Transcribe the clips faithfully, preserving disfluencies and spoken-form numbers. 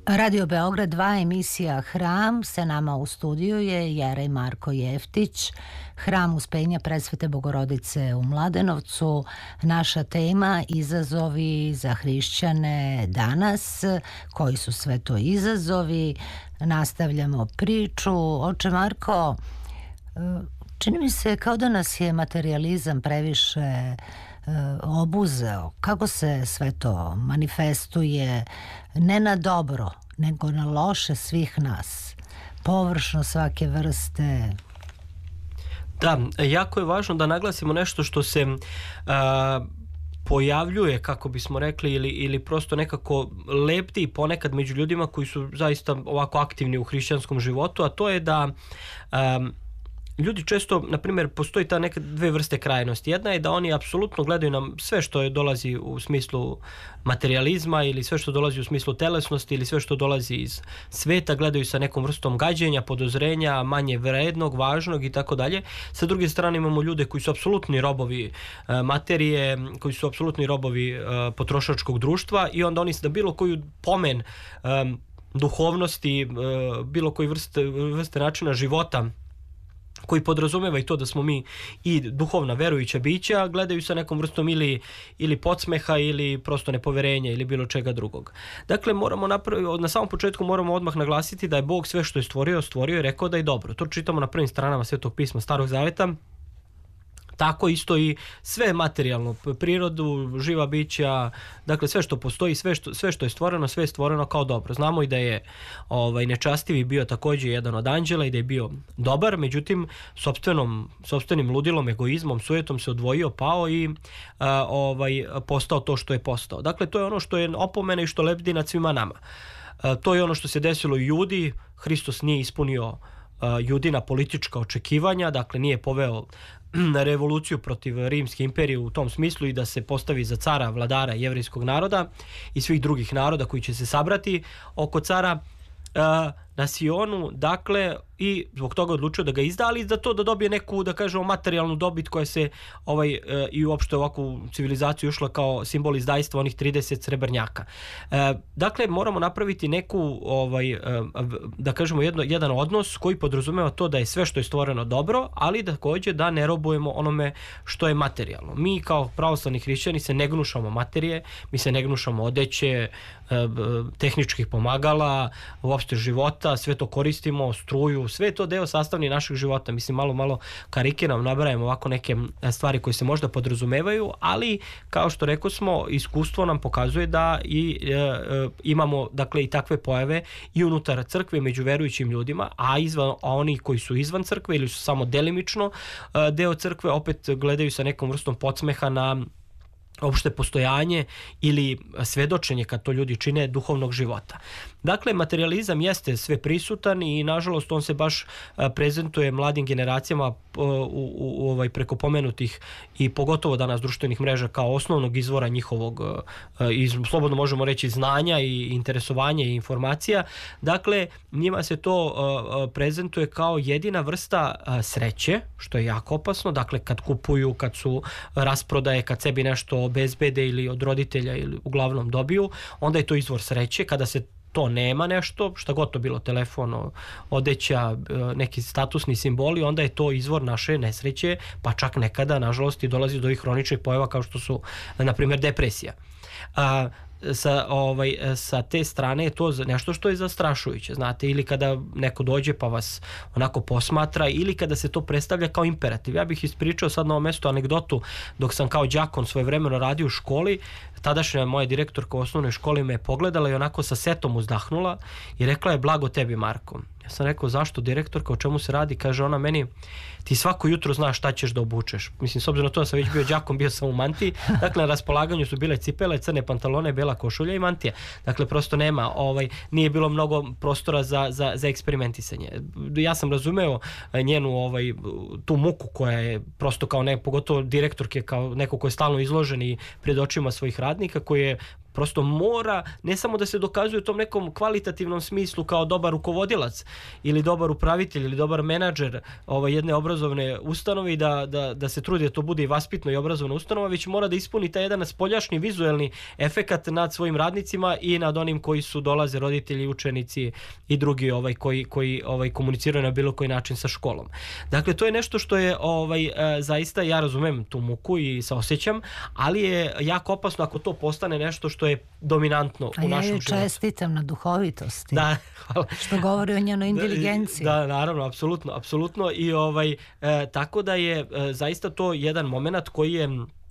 Radio Beograd dva, emisija Hram. Sa nama u studiju je Jerej Marko Jeftić, Hram Uspenja Presvete Bogorodice u Mladenovcu. Naša tema: izazovi za hrišćane danas. Koji su sve to izazovi? Nastavljamo priču. Oče Marko, čini mi se kao da nas je materijalizam previše obuzeo. Kako se sve to manifestuje, ne na dobro, nego na loše svih nas, površno svake vrste? Da, jako je važno da naglasimo nešto što se a, pojavljuje, kako bismo rekli, ili, ili prosto nekako lepti ponekad među ljudima koji su zaista ovako aktivni u hrišćanskom životu, a to je da a, ljudi često, na primjer, postoji ta neka dve vrste krajnosti. Jedna je da oni apsolutno gledaju nam sve što je dolazi u smislu materializma ili sve što dolazi u smislu telesnosti ili sve što dolazi iz sveta, gledaju sa nekom vrstom gađenja, podozrenja, manje vrednog, važnog i tako dalje. Sa druge strane imamo ljude koji su apsolutni robovi e, materije, koji su apsolutni robovi e, potrošačkog društva i onda oni da bilo koju pomen e, duhovnosti, e, bilo koji vrste, vrste načina života koji podrazumeva i to da smo mi i duhovna verujuća bića, gledaju sa nekom vrstom ili, ili podsmeha ili prosto nepoverenja ili bilo čega drugog. Dakle, moramo napravi, na samom početku moramo odmah naglasiti da je Bog sve što je stvorio, stvorio i rekao da je dobro. To čitamo na prvim stranama Svetog pisma Starog zaveta. Tako isto i sve materijalno, prirodu, živa bića, dakle sve što postoji, sve što, sve što je stvoreno, sve je stvoreno kao dobro. Znamo i da je ovaj, nečastivi bio također jedan od anđela i da je bio dobar, međutim sopstvenom, sopstvenim ludilom, egoizmom, sujetom se odvojio, pao i a, ovaj, postao to što je postao. Dakle, to je ono što je opomena i što lebdi nad svima nama. A, to je ono što se desilo i Judi. Hristos nije ispunio a, Judina politička očekivanja, dakle nije poveo na revoluciju protiv Rimske imperije u tom smislu i da se postavi za cara, vladara jevrijskog naroda i svih drugih naroda koji će se sabrati oko cara uh, na Sionu, dakle, i zbog toga odlučio da ga izda, ali za to da dobije neku, da kažemo, materijalnu dobit koja se ovaj, e, i uopšte ovakvu civilizaciju ušla kao simbol izdajstva onih trideset srebrnjaka. E, dakle, moramo napraviti neku, ovaj, e, da kažemo, jedno, jedan odnos koji podrazumeva to da je sve što je stvoreno dobro, ali također da ne robujemo onome što je materijalno. Mi kao pravoslavni hrišćani se ne gnušamo materije, mi se ne gnušamo odeće, e, tehničkih pomagala, uopšte života, sve to koristimo, struju, sve je to deo sastavni našeg života. Mislim, malo, malo karikiram, nabrajamo ovako neke stvari koje se možda podrazumevaju, ali kao što rekao smo, iskustvo nam pokazuje da i e, e, imamo, dakle, i takve pojave i unutar crkve među verujućim ljudima, a, izvan, a oni koji su izvan crkve ili su samo delimično e, deo crkve, opet gledaju sa nekom vrstom podsmeha na opšte postojanje ili svedočenje, kad to ljudi čine, duhovnog života. Dakle, materializam jeste sve prisutan i nažalost on se baš prezentuje mladim generacijama u, u, u ovaj preko pomenutih i pogotovo danas društvenih mreža kao osnovnog izvora njihovog, iz, slobodno možemo reći, znanja i interesovanja i informacija. Dakle, njima se to prezentuje kao jedina vrsta sreće, što je jako opasno. Dakle, kad kupuju, kad su rasprodaje, kad sebi nešto obezbede ili od roditelja ili uglavnom dobiju, onda je to izvor sreće. Kada se to nema nešto, šta god to bilo, telefon, odeća, neki statusni simboli, onda je to izvor naše nesreće, pa čak nekada, nažalost, i dolazi do ovih hroničnih pojava kao što su, na primjer, depresija. A, sa, ovaj, sa te strane je to nešto što je zastrašujuće, znate, ili kada neko dođe pa vas onako posmatra, ili kada se to predstavlja kao imperativ. Ja bih ispričao sad na ovom mjestu anegdotu, dok sam kao đakon svojevremeno radio u školi, tadašnja moja direktorka u osnovnoj školi me je pogledala i onako sa setom uzdahnula i rekla je: blago tebi, Marko. Ja sam rekao: zašto, direktorka, o čemu se radi? Kaže ona meni: ti svako jutro znaš šta ćeš da obučeš. Mislim, s obzirom na to da sam već bio đakom, bio sam u mantiji, dakle na raspolaganju su bile cipele, crne pantalone, bela košulja i mantija. Dakle, prosto nema, ovaj, nije bilo mnogo prostora za, za, za eksperimentisanje. Ja sam razumeo njenu ovaj, tu muku koja je prosto kao ne, pogotovo direktorke, kao neko ko je stalno izložen i pred očima svojih radnika, koji je prosto mora ne samo da se dokazuje u tom nekom kvalitativnom smislu kao dobar rukovodilac ili dobar upravitelj ili dobar menadžer ovaj, jedne obrazovne ustanove i da, da, da se trudi da to bude i vaspitno i obrazovna ustanova, već mora da ispuni taj jedan spoljašnji vizuelni efekat nad svojim radnicima i nad onim koji su dolaze, roditelji, učenici i drugi ovaj, koji, koji ovaj, komuniciraju na bilo koji način sa školom. Dakle, to je nešto što je ovaj, zaista, ja razumem tu muku i saosjećam, ali je jako opasno ako to postane nešto što je dominantno A u ja našem joj životu. čestitam na duhovitosti. Da, hvala. Što govori o njenoj inteligenciji. Da, naravno, apsolutno, apsolutno. I ovaj, e, tako da je e, zaista to jedan moment koji je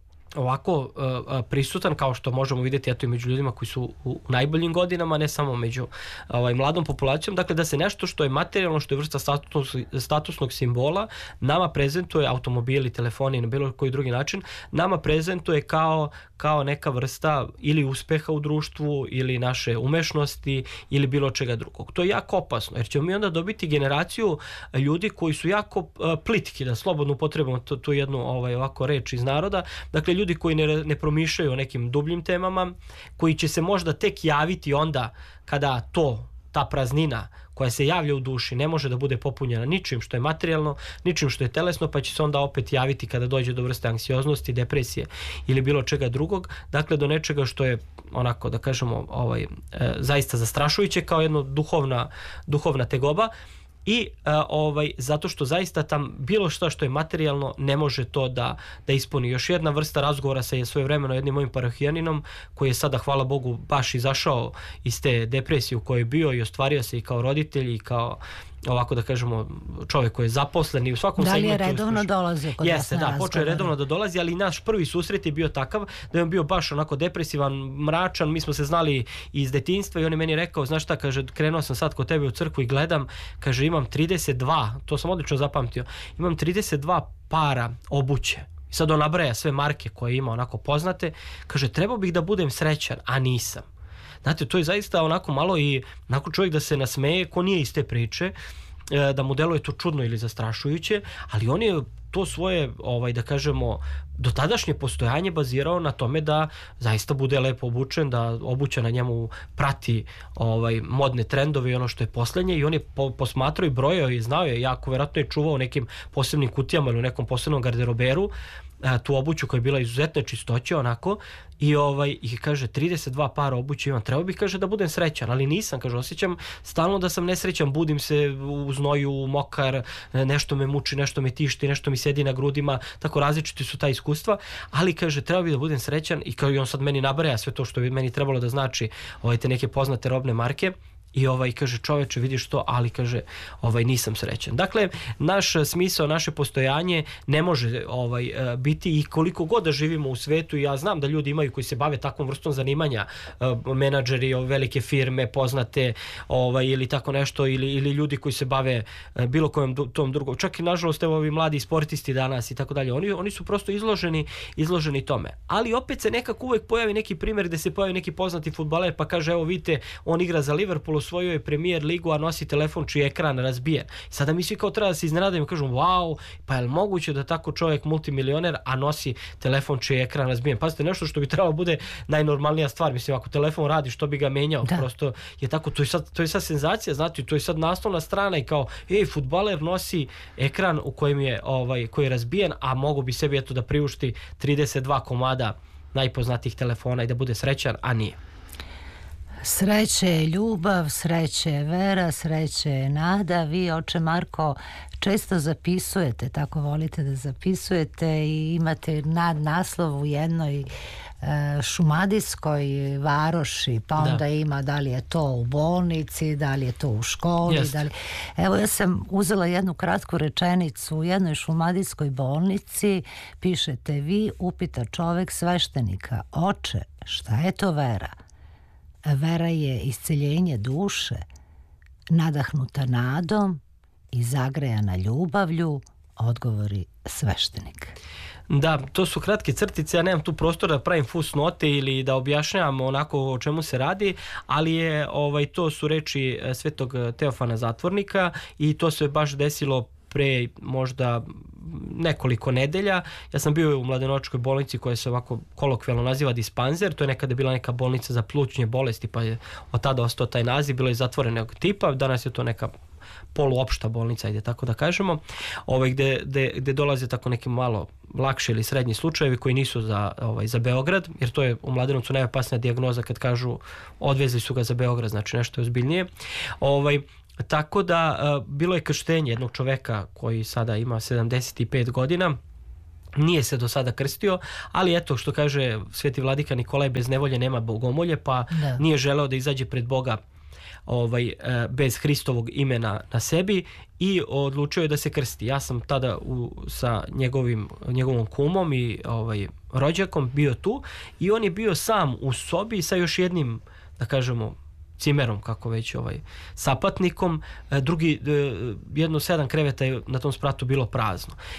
ovako uh, prisutan, kao što možemo vidjeti eto i među ljudima koji su u najboljim godinama, ne samo među ovaj, mladom populacijom, dakle da se nešto što je materijalno, što je vrsta status, statusnog simbola, nama prezentuje, automobili, telefoni, na bilo koji drugi način, nama prezentuje kao, kao neka vrsta ili uspeha u društvu, ili naše umešnosti, ili bilo čega drugog. To je jako opasno, jer ćemo mi onda dobiti generaciju ljudi koji su jako uh, plitki, da slobodno upotrebimo tu, tu jednu ovaj, ovako reč iz naroda, dakle ljudi koji ne, ne promišljaju o nekim dubljim temama, koji će se možda tek javiti onda kada to, ta praznina koja se javlja u duši ne može da bude popunjena ničim što je materijalno, ničim što je telesno, pa će se onda opet javiti kada dođe do vrste anksioznosti, depresije ili bilo čega drugog, dakle do nečega što je onako da kažemo ovaj, e, zaista zastrašujuće kao jedna duhovna, duhovna tegoba. I a, ovaj, zato što zaista tam bilo šta što je materijalno ne može to da, da ispuni. Još jedna vrsta razgovora sa je svojevremeno jednim mojim parohijaninom koji je sada, hvala Bogu, baš izašao iz te depresije u kojoj je bio i ostvario se i kao roditelj i kao ovako da kažemo čovjek koji je zaposlen i u svakom segmentu. Da li je redovno dolazio kod vas na Jeste, da, počeo je redovno da dolazi, ali naš prvi susret je bio takav da je on bio baš onako depresivan, mračan, mi smo se znali iz detinjstva i on je meni rekao, znaš šta, kaže, krenuo sam sad kod tebe u crkvu i gledam, kaže, imam trideset dva, to sam odlično zapamtio, imam trideset dva para obuće. I sad on nabraja sve marke koje ima onako poznate, kaže, trebao bih da budem srećan, a nisam. Znate, to je zaista onako malo i onako čovjek da se nasmeje ko nije iz te priče, da mu deluje to čudno ili zastrašujuće, ali on je to svoje, ovaj, da kažemo, dotadašnje postojanje bazirao na tome da zaista bude lepo obučen, da obuća na njemu prati ovaj, modne trendove i ono što je poslednje i on je po, posmatrao i brojao i znao je, jako vjerojatno je čuvao u nekim posebnim kutijama ili u nekom posebnom garderoberu a, tu obuću koja je bila izuzetne čistoće onako i ovaj i kaže trideset dva para obuće imam, trebao bih kaže da budem srećan, ali nisam, kaže, osjećam stalno da sam nesrećan, budim se u znoju, mokar, nešto me muči, nešto me tišti, nešto mi sedi na grudima, tako različiti su ta iskustva, ali kaže trebao bih da budem srećan i kao i on sad meni nabraja sve to što bi meni trebalo da znači ovaj te neke poznate robne marke. I ovaj kaže čoveče vidiš to, ali kaže ovaj nisam srećan. Dakle naš smisao, naše postojanje ne može ovaj biti i koliko god da živimo u svetu i ja znam da ljudi imaju koji se bave takvom vrstom zanimanja, menadžeri velike firme, poznate ovaj ili tako nešto ili ili ljudi koji se bave bilo kojom tom drugom. Čak i nažalost evo ovi mladi sportisti danas i tako dalje. Oni oni su prosto izloženi izloženi tome. Ali opet se nekako uvek pojavi neki primjer gde se pojavi neki poznati fudbaler pa kaže evo vidite on igra za Liverpool, osvojio je Premier ligu, a nosi telefon čiji je ekran razbijen. Sada mi svi kao treba da se iznenadimo i kažu wow, pa je li moguće da tako čovjek multimilioner, a nosi telefon čiji je ekran razbijen? Pazite, nešto što bi trebalo bude najnormalnija stvar. Mislim, ako telefon radi, što bi ga menjao? Da. Prosto je tako, to je sad, to je sad senzacija, znate, to je sad naslovna strana i kao, ej, fudbaler nosi ekran u kojem je, ovaj, koji je razbijen, a mogu bi sebi eto da priušti trideset dva komada najpoznatijih telefona i da bude srećan, a nije. Sreće je ljubav, sreće je vera, sreće je nada. Vi, oče Marko, često zapisujete, tako volite da zapisujete i imate nad naslov u jednoj e, šumadijskoj varoši, pa onda da. Ima da li je to u bolnici, da li je to u školi. Da li... Evo ja sam uzela jednu kratku rečenicu u jednoj šumadijskoj bolnici, pišete vi, upita čovek sveštenika, oče, šta je to vera? Vera je isceljenje duše, nadahnuta nadom i zagrejana ljubavlju, odgovori sveštenik. Da, to su kratke crtice, ja nemam tu prostora da pravim fusnote ili da objašnjavam onako o čemu se radi, ali je ovaj to su reči svetog Teofana Zatvornika i to se baš desilo pre možda nekoliko nedelja. Ja sam bio u Mladenovačkoj bolnici koja se ovako kolokvijalno naziva dispanzer, to je nekada bila neka bolnica za plućne bolesti, pa je od tada ostao taj naziv, bilo je zatvorenog tipa, danas je to neka poluopšta bolnica, ajde tako da kažemo, ovaj, gde, gde, gde dolaze tako neki malo lakši ili srednji slučajevi koji nisu za, ovaj, za Beograd, jer to je u Mladenovcu najopasnija dijagnoza kad kažu odvezli su ga za Beograd, znači nešto je ozbiljnije. Ovaj, tako da bilo je krštenje jednog čoveka koji sada ima sedamdeset pet godina, nije se do sada krstio, ali eto što kaže sveti vladika Nikolaj, bez nevolje nema bogomolje, pa da. Nije želeo da izađe pred Boga ovaj, bez Hristovog imena na sebi i odlučio je da se krsti. Ja sam tada u, sa njegovim, njegovom kumom i ovaj, rođakom bio tu i on je bio sam u sobi sa još jednim, da kažemo, cimerom, kako već, ovaj, sapatnikom. Drugi, jedno sedam kreveta je na tom spratu bilo prazno.